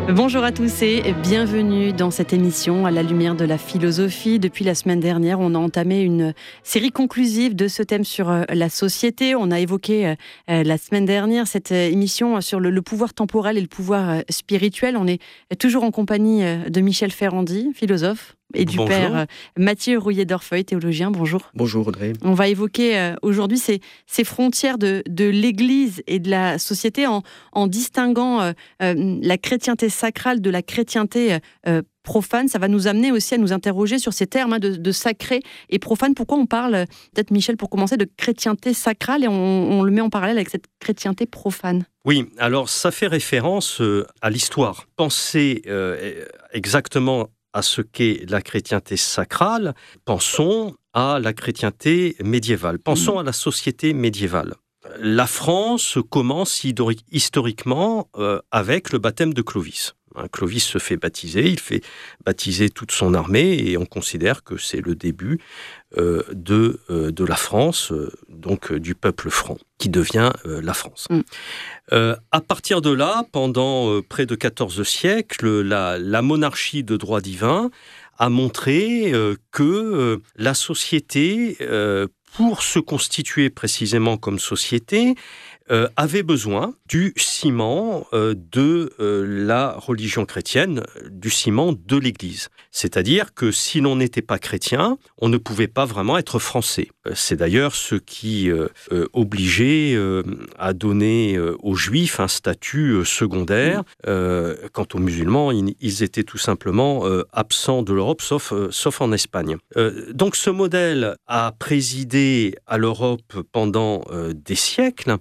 Bonjour à tous et bienvenue dans cette émission à la lumière de la philosophie. Depuis la semaine dernière, on a entamé une série conclusive de ce thème sur la société. On a évoqué la semaine dernière cette émission sur le pouvoir temporel et le pouvoir spirituel. On est toujours en compagnie de Michel Ferrandi, philosophe, et du Bonjour. père Mathieu Rouillet-Dorfeuille, théologien. Bonjour. Bonjour Audrey. On va évoquer aujourd'hui ces frontières de l'Église et de la société en distinguant la chrétienté sacrale de la chrétienté profane. Ça va nous amener aussi à nous interroger sur ces termes de sacré et profane. Pourquoi on parle, peut-être Michel pour commencer, de chrétienté sacrale et on le met en parallèle avec cette chrétienté profane? Oui, alors ça fait référence à l'histoire. Pensez exactement à ce qu'est la chrétienté sacrale, pensons à la chrétienté médiévale, pensons à la société médiévale. La France commence historiquement avec le baptême de Clovis. Clovis se fait baptiser, il fait baptiser toute son armée et on considère que c'est le début de la France, donc du peuple franc, qui devient la France. À partir de là, pendant près de 14 siècles, la monarchie de droit divin a montré que la société, pour se constituer précisément comme société, avait besoin du ciment de la religion chrétienne, du ciment de l'Église. C'est-à-dire que si l'on n'était pas chrétien, on ne pouvait pas vraiment être français. C'est d'ailleurs ce qui obligeait à donner aux Juifs un statut secondaire. Quant aux musulmans, ils étaient tout simplement absents de l'Europe, sauf en Espagne. Donc ce modèle a présidé à l'Europe pendant des siècles,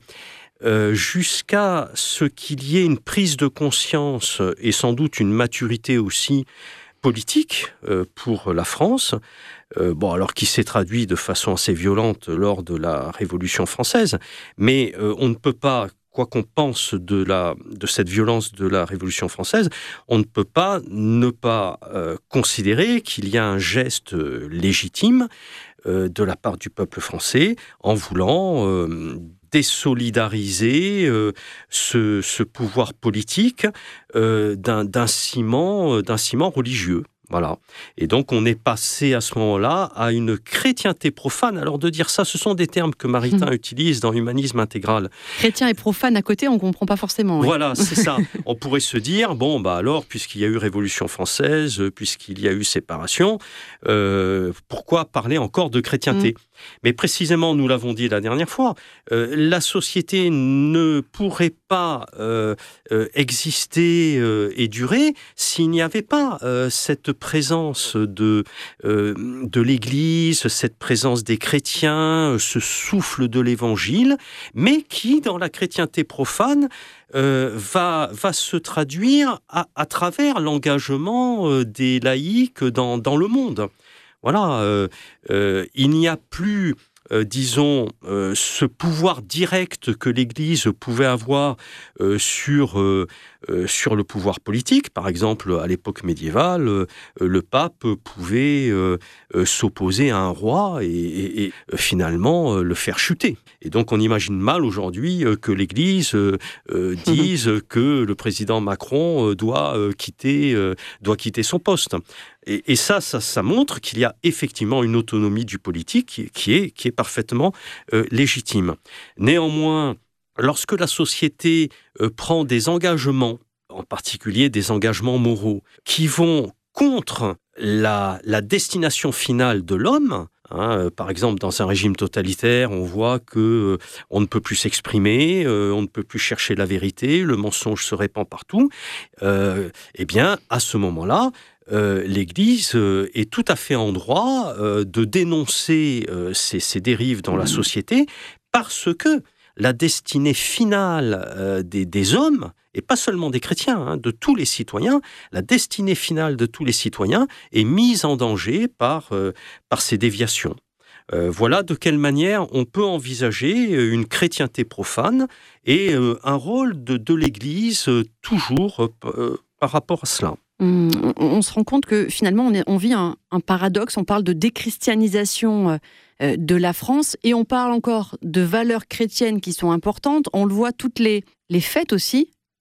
jusqu'à ce qu'il y ait une prise de conscience et sans doute une maturité aussi politique pour la France, alors qui s'est traduit de façon assez violente lors de la Révolution française, mais on ne peut pas, quoi qu'on pense de cette violence de la Révolution française, on ne peut pas ne pas considérer qu'il y a un geste légitime de la part du peuple français en voulant désolidariser ce pouvoir politique d'un ciment religieux. Voilà. Et donc, on est passé à ce moment-là à une chrétienté profane. Alors, de dire ça, ce sont des termes que Maritain utilise dans Humanisme intégral. Chrétien et profane à côté, on ne comprend pas forcément. Oui. Voilà, c'est ça. On pourrait se dire, alors, puisqu'il y a eu Révolution française, puisqu'il y a eu séparation, pourquoi parler encore de chrétienté ? Mais précisément, nous l'avons dit la dernière fois, la société ne pourrait pas exister et durer s'il n'y avait pas cette présence de l'Église, cette présence des chrétiens, ce souffle de l'Évangile, mais qui, dans la chrétienté profane, va se traduire à travers l'engagement des laïcs dans le monde. Voilà, il n'y a plus, ce pouvoir direct que l'Église pouvait avoir sur le pouvoir politique. Par exemple, à l'époque médiévale, le pape pouvait s'opposer à un roi et finalement le faire chuter. Et donc on imagine mal aujourd'hui que l'Église dise que le président Macron doit quitter son poste. Et ça montre qu'il y a effectivement une autonomie du politique qui est parfaitement légitime. Néanmoins, lorsque la société prend des engagements, en particulier des engagements moraux, qui vont contre la destination finale de l'homme, par exemple, dans un régime totalitaire, on voit que on ne peut plus s'exprimer, on ne peut plus chercher la vérité, le mensonge se répand partout. Eh bien, à ce moment-là, l'Église est tout à fait en droit de dénoncer ces dérives dans la société, parce que la destinée finale des hommes, et pas seulement des chrétiens, de tous les citoyens, la destinée finale de tous les citoyens est mise en danger par ces déviations. Voilà de quelle manière on peut envisager une chrétienté profane et un rôle de l'Église toujours par rapport à cela. On se rend compte que finalement on vit un paradoxe, on parle de déchristianisation de la France et on parle encore de valeurs chrétiennes qui sont importantes. On le voit, toutes les fêtes aussi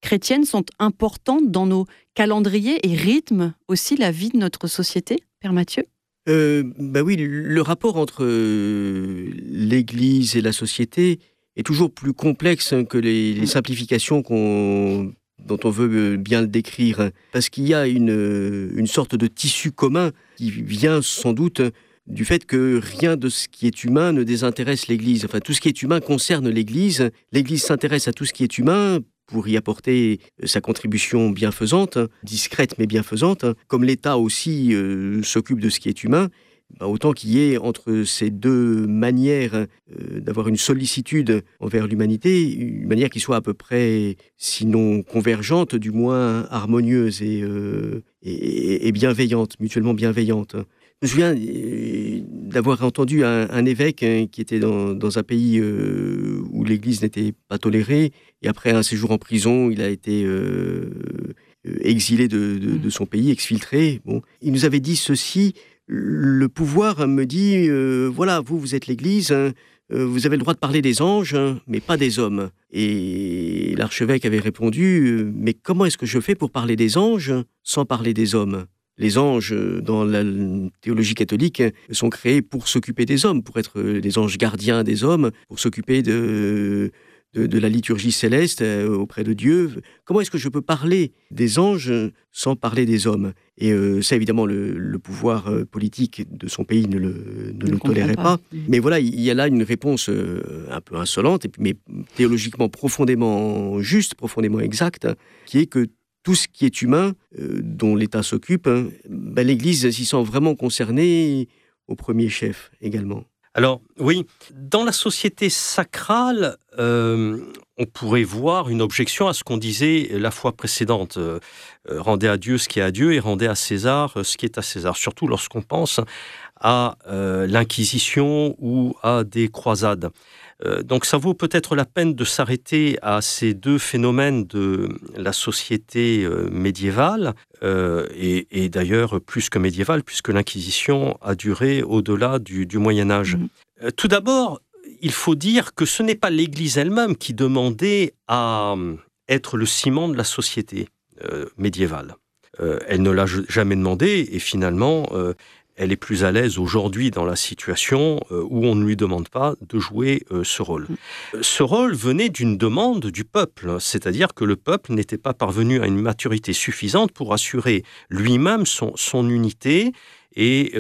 chrétiennes sont importantes dans nos calendriers et rythment aussi la vie de notre société, Père Mathieu ? Oui, le rapport entre l'Église et la société est toujours plus complexe que les simplifications dont on veut bien le décrire, parce qu'il y a une sorte de tissu commun qui vient sans doute du fait que rien de ce qui est humain ne désintéresse l'Église. Enfin, tout ce qui est humain concerne l'Église. L'Église s'intéresse à tout ce qui est humain pour y apporter sa contribution bienfaisante, discrète mais bienfaisante, comme l'État aussi s'occupe de ce qui est humain. Autant qu'il y ait entre ces deux manières d'avoir une sollicitude envers l'humanité, une manière qui soit à peu près, sinon convergente, du moins harmonieuse et bienveillante, mutuellement bienveillante. Je me souviens d'avoir entendu un évêque qui était dans un pays où l'Église n'était pas tolérée, et après un séjour en prison, il a été exilé de son pays, exfiltré. Bon. Il nous avait dit ceci: le pouvoir me dit, voilà, vous êtes l'Église, vous avez le droit de parler des anges, mais pas des hommes. Et l'archevêque avait répondu, mais comment est-ce que je fais pour parler des anges sans parler des hommes ? Les anges, dans la théologie catholique, sont créés pour s'occuper des hommes, pour être des anges gardiens des hommes, pour s'occuper de la liturgie céleste auprès de Dieu. Comment est-ce que je peux parler des anges sans parler des hommes ? Et ça, évidemment, le pouvoir politique de son pays ne le tolérait pas. Mais voilà, il y a là une réponse un peu insolente, mais théologiquement profondément juste, profondément exacte, qui est que tout ce qui est humain, dont l'État s'occupe, l'Église s'y sent vraiment concernée au premier chef également. Alors oui, dans la société sacrale, on pourrait voir une objection à ce qu'on disait la fois précédente. Rendez à Dieu ce qui est à Dieu et rendez à César ce qui est à César. Surtout lorsqu'on pense à l'Inquisition ou à des croisades. Donc ça vaut peut-être la peine de s'arrêter à ces deux phénomènes de la société médiévale, et d'ailleurs plus que médiévale, puisque l'Inquisition a duré au-delà du Moyen-Âge. Tout d'abord, il faut dire que ce n'est pas l'Église elle-même qui demandait à être le ciment de la société médiévale. Elle ne l'a jamais demandé, et finalement elle est plus à l'aise aujourd'hui dans la situation où on ne lui demande pas de jouer ce rôle. Ce rôle venait d'une demande du peuple, c'est-à-dire que le peuple n'était pas parvenu à une maturité suffisante pour assurer lui-même son unité et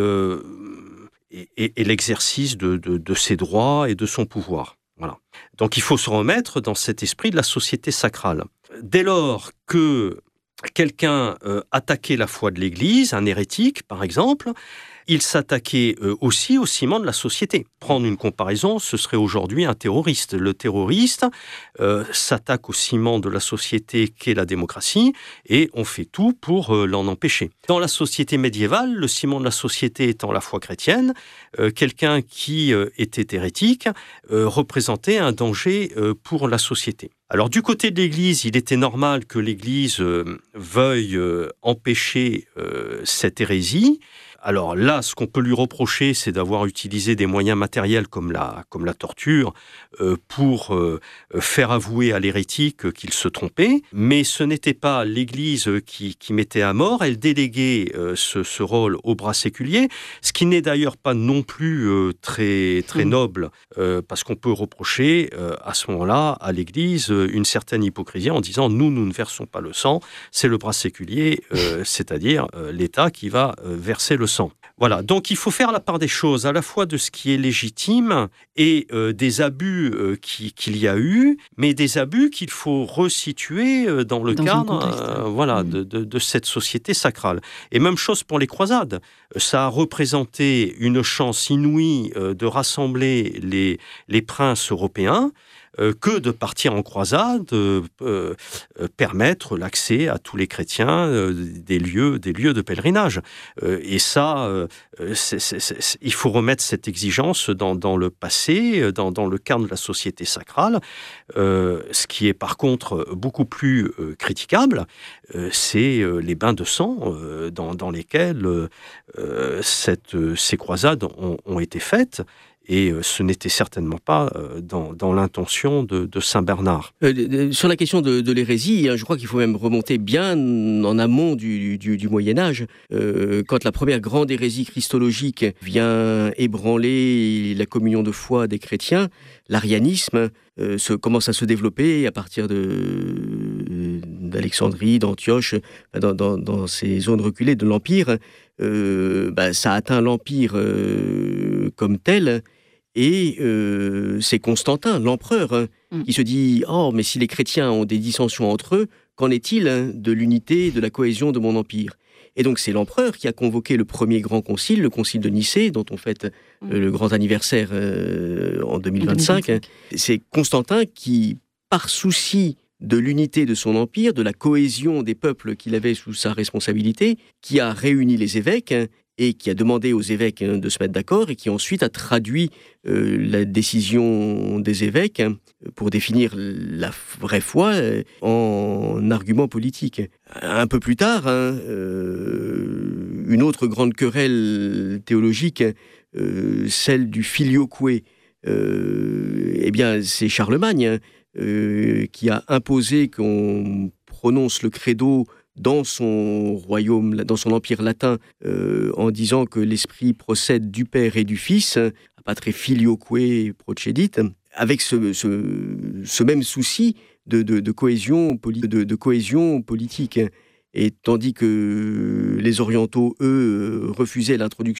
l'exercice de ses droits et de son pouvoir. Voilà. Donc il faut se remettre dans cet esprit de la société sacrale. Dès lors que quelqu'un attaquait la foi de l'Église, un hérétique par exemple, il s'attaquait aussi au ciment de la société. Prendre une comparaison, ce serait aujourd'hui un terroriste. Le terroriste s'attaque au ciment de la société qu'est la démocratie et on fait tout pour l'en empêcher. Dans la société médiévale, le ciment de la société étant la foi chrétienne, quelqu'un qui était hérétique représentait un danger pour la société. Alors du côté de l'Église, il était normal que l'Église veuille empêcher cette hérésie. Alors là, ce qu'on peut lui reprocher, c'est d'avoir utilisé des moyens matériels comme la torture pour faire avouer à l'hérétique qu'il se trompait. Mais ce n'était pas l'Église qui mettait à mort, elle déléguait ce rôle au bras séculier, ce qui n'est d'ailleurs pas non plus très noble, parce qu'on peut reprocher à ce moment-là à l'Église une certaine hypocrisie en disant nous ne versons pas le sang, c'est le bras séculier, c'est-à-dire l'État qui va verser le sang. Voilà, donc il faut faire la part des choses, à la fois de ce qui est légitime et des abus qu'il y a eu, mais des abus qu'il faut resituer dans le cadre de cette société sacrale. Et même chose pour les croisades. Ça a représenté une chance inouïe de rassembler les princes européens, que de partir en croisade, permettre l'accès à tous les chrétiens des lieux de pèlerinage. Et ça, il faut remettre cette exigence dans le passé, dans le cadre de la société sacrale. Ce qui est par contre beaucoup plus critiquable, c'est les bains de sang dans lesquels ces croisades ont été faites. Et ce n'était certainement pas dans l'intention de saint Bernard. Sur la question de l'hérésie, je crois qu'il faut même remonter bien en amont du Moyen-Âge. Quand la première grande hérésie christologique vient ébranler la communion de foi des chrétiens, l'arianisme commence à se développer à partir d'Alexandrie, d'Antioche, dans ces zones reculées de l'Empire. Ça atteint l'Empire comme tel. Et c'est Constantin, l'empereur, qui se dit « Oh, mais si les chrétiens ont des dissensions entre eux, qu'en est-il de l'unité, de la cohésion de mon empire ?» Et donc c'est l'empereur qui a convoqué le premier grand concile, le concile de Nicée, dont on fête le grand anniversaire en 2025. C'est Constantin qui, par souci de l'unité de son empire, de la cohésion des peuples qu'il avait sous sa responsabilité, qui a réuni les évêques et qui a demandé aux évêques de se mettre d'accord et qui ensuite a traduit la décision des évêques pour définir la vraie foi en argument politique. Un peu plus tard, une autre grande querelle théologique, celle du filioque, c'est Charlemagne qui a imposé qu'on prononce le credo dans son royaume, dans son empire latin, en disant que l'esprit procède du Père et du Fils, patre filioque procedit, avec ce même souci de cohésion politique. Et tandis que les orientaux, eux, refusaient l'introduction